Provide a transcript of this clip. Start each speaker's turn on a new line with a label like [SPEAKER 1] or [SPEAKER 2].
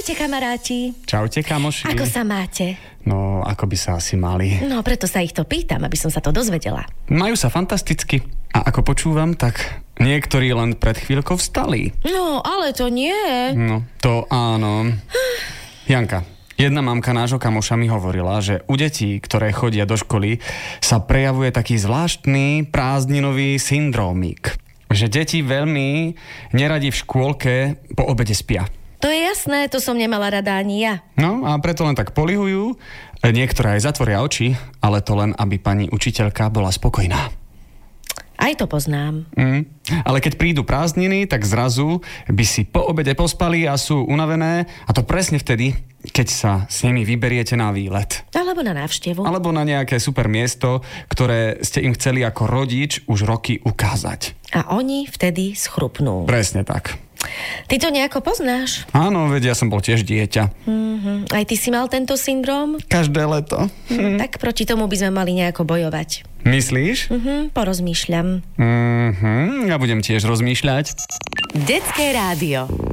[SPEAKER 1] Ahojte, kamaráti.
[SPEAKER 2] Čaute, kamoši.
[SPEAKER 1] Ako sa máte?
[SPEAKER 2] No, ako by sa asi mali.
[SPEAKER 1] No, preto sa ich to pýtam, aby som sa to dozvedela.
[SPEAKER 2] Majú sa fantasticky. A ako počúvam, tak niektorí len pred chvíľkou vstali.
[SPEAKER 1] No, ale to nie.
[SPEAKER 2] No, to áno. Janka, jedna mamka nášho kamoša mi hovorila, že u detí, ktoré chodia do školy, sa prejavuje taký zvláštny prázdninový syndrómik. Že deti veľmi neradi v škôlke po obede spia.
[SPEAKER 1] To je jasné, to som nemala rada ani ja.
[SPEAKER 2] No a preto len tak polihujú. Niektoré aj zatvoria oči, ale to len, aby pani učiteľka bola spokojná.
[SPEAKER 1] Aj to poznám.
[SPEAKER 2] Ale keď prídu prázdniny, tak zrazu by si po obede pospali a sú unavené. A to presne vtedy, keď sa s nimi vyberiete na výlet.
[SPEAKER 1] Alebo na návštevu.
[SPEAKER 2] Alebo na nejaké super miesto, ktoré ste im chceli ako rodič už roky ukázať.
[SPEAKER 1] A oni vtedy schrupnú.
[SPEAKER 2] Presne tak.
[SPEAKER 1] Ty to nejako poznáš?
[SPEAKER 2] Áno, veď ja som bol tiež dieťa.
[SPEAKER 1] Aj ty si mal tento syndrom?
[SPEAKER 2] Každé leto.
[SPEAKER 1] Tak proti tomu by sme mali nejako bojovať.
[SPEAKER 2] Myslíš?
[SPEAKER 1] Porozmýšľam.
[SPEAKER 2] Ja budem tiež rozmýšľať.
[SPEAKER 3] Detské rádio.